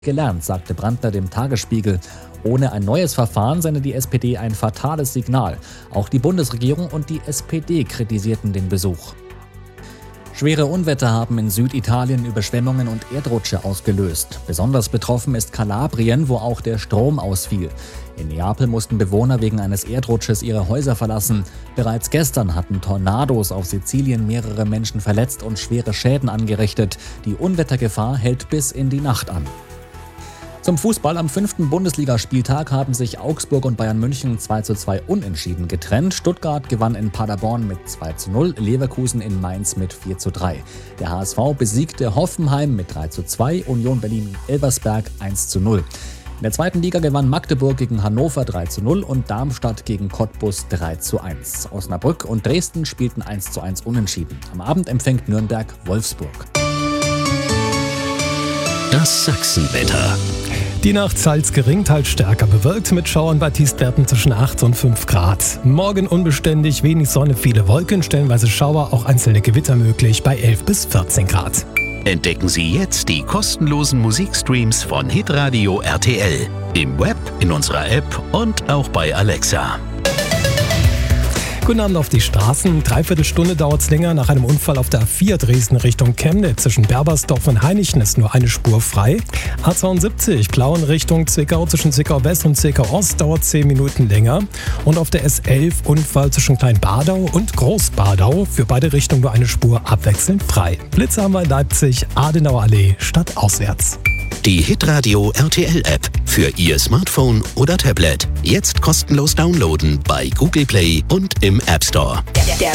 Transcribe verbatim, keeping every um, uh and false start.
gelernt, sagte Brandner dem Tagesspiegel. Ohne ein neues Verfahren sende die S P D ein fatales Signal. Auch die Bundesregierung und die S P D kritisierten den Besuch. Schwere Unwetter haben in Süditalien Überschwemmungen und Erdrutsche ausgelöst. Besonders betroffen ist Kalabrien, wo auch der Strom ausfiel. In Neapel mussten Bewohner wegen eines Erdrutsches ihre Häuser verlassen. Bereits gestern hatten Tornados auf Sizilien mehrere Menschen verletzt und schwere Schäden angerichtet. Die Unwettergefahr hält bis in die Nacht an. Zum Fußball am fünften Bundesligaspieltag haben sich Augsburg und Bayern München zwei zu zwei unentschieden getrennt. Stuttgart gewann in Paderborn mit zwei zu null, Leverkusen in Mainz mit vier zu drei. Der H S V besiegte Hoffenheim mit drei zu zwei, Union Berlin Elversberg eins zu null. In der zweiten Liga gewann Magdeburg gegen Hannover drei zu null und Darmstadt gegen Cottbus drei zu eins. Osnabrück und Dresden spielten eins zu eins unentschieden. Am Abend empfängt Nürnberg Wolfsburg. Das Sachsenwetter. Die Nacht teils gering, teils stärker bewölkt mit Schauern bei Tiefstwerten zwischen acht und fünf Grad. Morgen unbeständig, wenig Sonne, viele Wolken, stellenweise Schauer, auch einzelne Gewitter möglich bei elf bis vierzehn Grad. Entdecken Sie jetzt die kostenlosen Musikstreams von Hitradio R T L. Im Web, in unserer App und auch bei Alexa. Guten Abend auf die Straßen. Dreiviertel Stunde dauert es länger. Nach einem Unfall auf der A vier Dresden Richtung Chemnitz zwischen Berbersdorf und Heinichen ist nur eine Spur frei. A zweiundsiebzig Plauen Richtung Zwickau zwischen Zwickau West und Zwickau Ost dauert zehn Minuten länger. Und auf der S elf Unfall zwischen Kleinbadau und Großbadau. Für beide Richtungen nur eine Spur abwechselnd frei. Blitze haben wir in Leipzig, Adenauer Allee stadtauswärts. Die Hitradio R T L App für Ihr Smartphone oder Tablet. Jetzt kostenlos downloaden bei Google Play und im App Store. Der